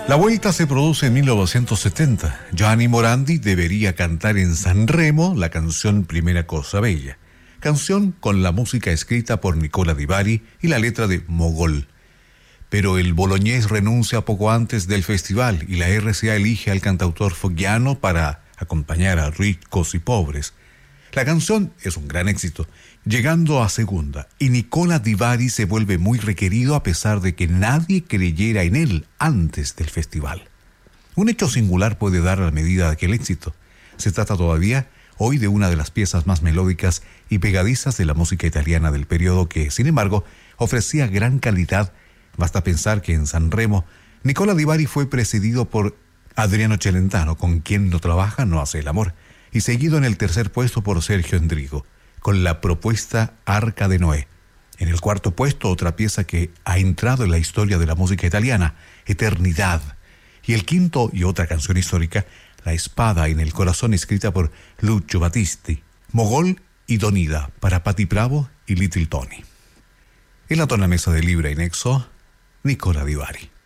La vuelta se produce en 1970. Gianni Morandi debería cantar en Sanremo la canción Primera Cosa Bella, canción con la música escrita por Nicola Di Bari y la letra de Mogol. Pero el boloñés renuncia poco antes del festival y la RCA elige al cantautor foggiano para acompañar a Ricos y Pobres. La canción es un gran éxito, llegando a segunda, y Nicola Di Bari se vuelve muy requerido a pesar de que nadie creyera en él antes del festival. Un hecho singular puede dar la medida de aquel éxito. Se trata todavía hoy de una de las piezas más melódicas y pegadizas de la música italiana del periodo que, sin embargo, ofrecía gran calidad. Basta pensar que en Sanremo, Nicola Di Bari fue precedido por Adriano Celentano, con quien no trabaja, no hace el amor, y seguido en el tercer puesto por Sergio Endrigo, con la propuesta Arca de Noé. En el cuarto puesto, otra pieza que ha entrado en la historia de la música italiana, Eternidad. Y el quinto, y otra canción histórica, La Espada en el Corazón, escrita por Lucio Battisti, Mogol y Donida, para Patti Bravo y Little Tony. En la tornamesa de Libra y Nexo, Nicola Di Bari.